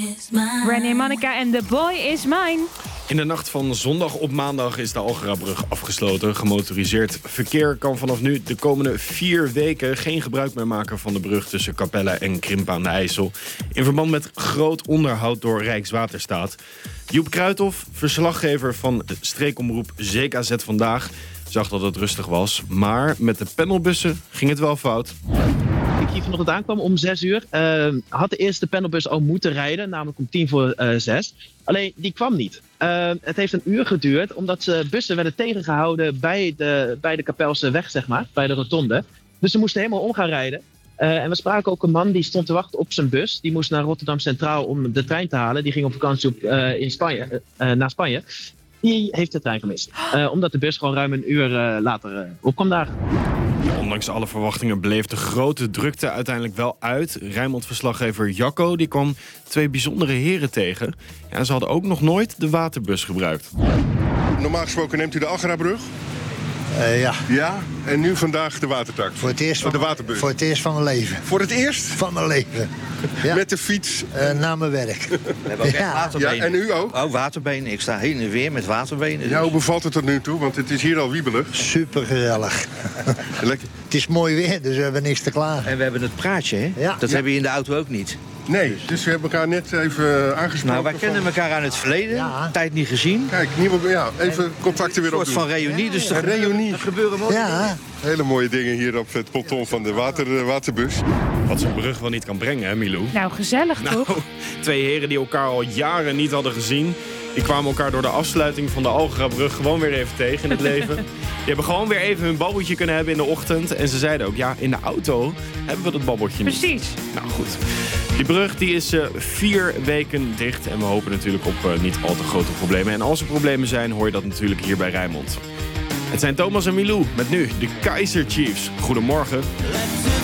René Monica en The Boy Is Mine. In de nacht van zondag op maandag is de Algerabrug afgesloten. Gemotoriseerd verkeer kan vanaf nu de komende 4 weken geen gebruik meer maken van de brug tussen Capelle en Krimpen aan de IJssel. In verband met groot onderhoud door Rijkswaterstaat. Joep Kruithof, verslaggever van de streekomroep ZKZ Vandaag, zag dat het rustig was. Maar met de panelbussen ging het wel fout. Ik hier vanochtend aankwam om 6 uur, had de eerste panelbus al moeten rijden, namelijk om 5:45. Alleen die kwam niet. Het heeft een uur geduurd, omdat bussen werden tegengehouden bij de Kapelse weg, zeg maar, bij de rotonde. Dus ze moesten helemaal om gaan rijden. En we spraken ook een man die stond te wachten op zijn bus. Die moest naar Rotterdam Centraal om de trein te halen. Die ging op vakantie naar Spanje. Die heeft de trein gemist. Omdat de bus gewoon ruim een uur later opkwam daar. Ondanks alle verwachtingen bleef de grote drukte uiteindelijk wel uit. Rijnmond-verslaggever Jacco die kwam 2 bijzondere heren tegen. Ja, ze hadden ook nog nooit de waterbus gebruikt. Normaal gesproken neemt u de Algerabrug? Ja. Ja, en nu vandaag de watertax. Voor het eerst de waterbus. Voor het eerst van mijn leven. Voor het eerst? Van mijn leven. Ja. Met de fiets? Naar mijn werk. We hebben ook echt waterbenen. Ja, en u ook? Oh, waterbenen. Ik sta heen en weer met waterbenen. Ja, hoe bevalt het tot nu toe? Want het is hier al wiebelig. Super gezellig. Lekker. Het is mooi weer, dus we hebben niks te klagen. En we hebben het praatje, hè? Ja. Dat hebben we in de auto ook niet. Nee, dus we hebben elkaar net even aangesproken. Nou, wij kennen elkaar aan het verleden. Ja. Tijd niet gezien. Kijk, even contacten weer Een soort opdoen. van reunie. Dus Een reunie. er gebeuren mooie dingen. Ja, Hele mooie dingen hier op het ponton van de waterbus. Wat zo'n brug wel niet kan brengen, hè Milou? Nou, gezellig toch? Nou, 2 heren die elkaar al jaren niet hadden gezien. Die kwamen elkaar door de afsluiting van de Algerabrug gewoon weer even tegen in het leven. Die hebben gewoon weer even hun babbeltje kunnen hebben in de ochtend. En ze zeiden ook, ja, in de auto hebben we dat babbeltje niet. Precies. Nou goed. Die brug die is 4 weken dicht. En we hopen natuurlijk op niet al te grote problemen. En als er problemen zijn, hoor je dat natuurlijk hier bij Rijnmond. Het zijn Thomas en Milou met nu de Kaizer Chiefs. Goedemorgen.